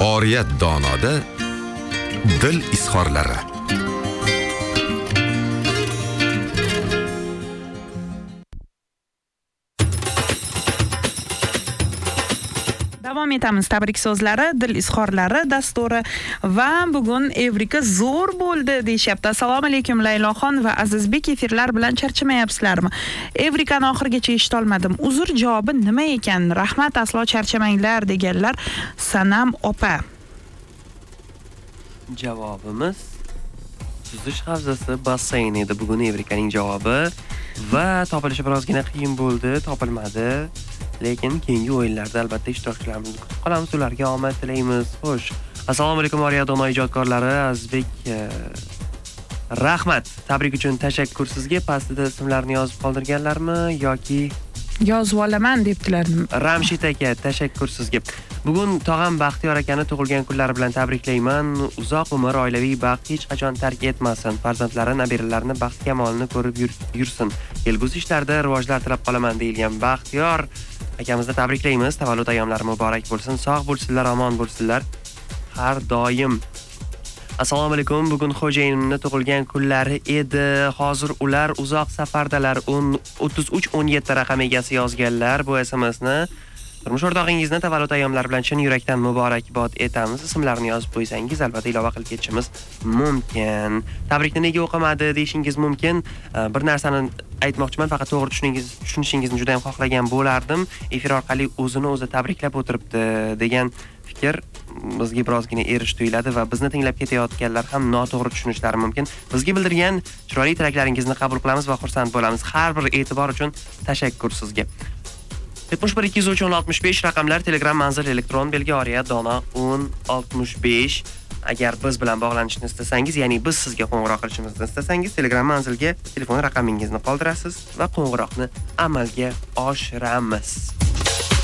Oriyat donoda dil izhorlari. Davom etamiz. Tabrik so'zlari, dil izhorlari dasturi va bugun Evrika zo'r bo'ldi deyapti. Assalomu alaykum Layloxon va Azizbek, efirlar bilan charchamayapsizlarmi? Evrikani oxirigacha eshita olmadim. Uzr javobi nima ekan? Rahmat, aslo charchamanglar deganlar Sanam opa. Javobimiz suzish havzasi basseyn edi bugun Evrikaning javobi va topilishi birozgina qiyin bo'ldi, topilmadi. Lekin keyingi o'yinlarda albatta ishtirokchilarimizni kutib qolamiz, ularga omad tilaymiz. Xo'sh, assalomu alaykum Oriyat dono ijodkorlari, Azizbek, rahmat. Tabrik uchun tashakkur sizga. Pastida ismlarni yozib qoldirganlarmi yoki Yozib olaman debdilar. Ramshid aka, tashakkur sizga. Bugun tog'am Baxtiyor akani tug'ilgan kunlari bilan tabriklayman. Uzoq umr, oilaviy baxt hech qachon tark etmasin. Farzandlari, nabiralarini baxt kamolini ko'rib yursin. Kelgusi ishlarda rivojlar tilab qolaman deyilgan Baxtiyor akamizni tabriklaymiz. Tavallud ayyomlari muborak bo'lsin. Sog' bo'lsinlar, omon bo'lsinlar. Har doim. Assalomu alaykum. Bugun xo'jayinimning tug'ilgan kunlari edi. Hozir ular uzoq safardalar. 3317 raqam egasi yozganlar bu SMSni. Turmush o'rtog'ingizni tavallud ayyomlari bilan chin yurakdan muborakbod etamiz. Ismlarini yozib qo'ysangiz, albatta ilova qilib ketishimiz mumkin. Tabrikni nega o'qimadi deyishingiz mumkin. Bir narsani aytmoqchiman, faqat to'g'ri tushunishingizni juda ham xohlagan bo'lardim. Efir orqali o'zini o'zi tabriklab o'tiribdi degan fikr bizga birozgina erish tuyuladi va bizni tinglab ketayotganlar ham noto'g'ri tushunishlari mumkin. Bizga bildirgan chiroyli tilaklaringizni qabul qilamiz va xursand bo'lamiz. Har bir e'tibor uchun tashakkur sizga. 71 203 65 raqamlar, Telegram manzil, elektron belgi Oriyat dono 1065. Agar biz bilan bog'lanishni istasangiz, ya'ni biz sizga qo'ng'iroq qilishimizni istasangiz, Telegram manzilga telefon raqamingizni qoldirasiz va qo'ng'iroqni amalga oshiramiz.